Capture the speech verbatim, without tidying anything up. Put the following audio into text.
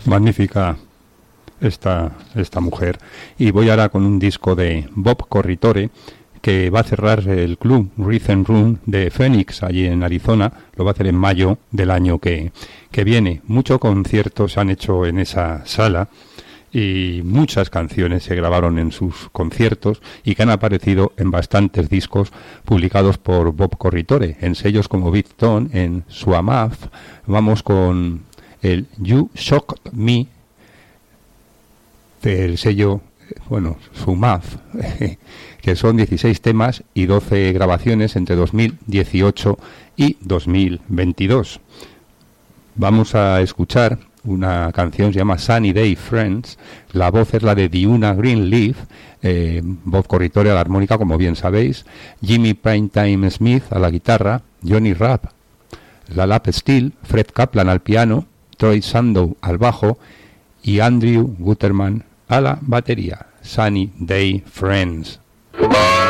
Magnífica esta, esta mujer. Y voy ahora con un disco de Bob Corritore, que va a cerrar el club Rhythm Room de Phoenix, allí en Arizona. Lo va a hacer en mayo del año que, que viene. Muchos conciertos se han hecho en esa sala y muchas canciones se grabaron en sus conciertos y que han aparecido en bastantes discos publicados por Bob Corritore, en sellos como Big Tone, en Suamaf. Vamos con el You Shocked Me del sello, bueno, Suamaf, que son dieciséis temas y doce grabaciones entre dos mil dieciocho y dos mil veintidós. Vamos a escuchar una canción, se llama Sunny Day Friends. La voz es la de Diuna Greenleaf, eh, Bob Corritore a la armónica, como bien sabéis, Jimmy Primetime Smith a la guitarra, Johnny Rapp, la lap steel, Fred Kaplan al piano, Troy Sandow al bajo y Andrew Guterman a la batería. Sunny Day Friends.